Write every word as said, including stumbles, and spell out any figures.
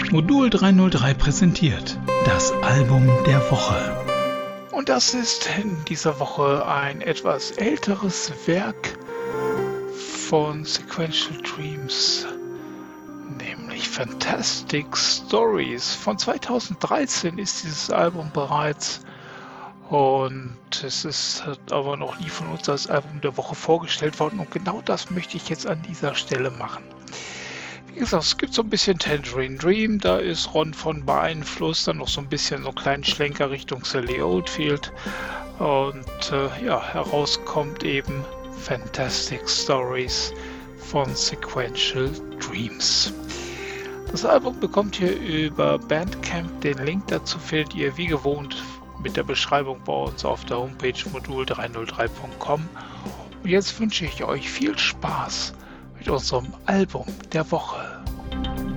Modul dreihundertdrei präsentiert das Album der Woche. Und das ist in dieser Woche ein etwas älteres Werk von Sequential Dreams, nämlich Fantastic Stories. Von zweitausenddreizehn ist dieses Album bereits und es ist aber noch nie von uns als Album der Woche vorgestellt worden und genau das möchte ich jetzt an dieser Stelle machen. Wie gesagt, es gibt so ein bisschen Tangerine Dream, da ist Ron von beeinflusst, dann noch so ein bisschen so einen kleinen Schlenker Richtung Sally Oldfield und äh, ja, heraus kommt eben Fantastic Stories von Sequential Dreams. Das Album bekommt ihr über Bandcamp, den Link dazu findet ihr wie gewohnt mit der Beschreibung bei uns auf der Homepage modul dreihundertdrei punkt com. Und jetzt wünsche ich euch viel Spaß mit unserem Album der Woche.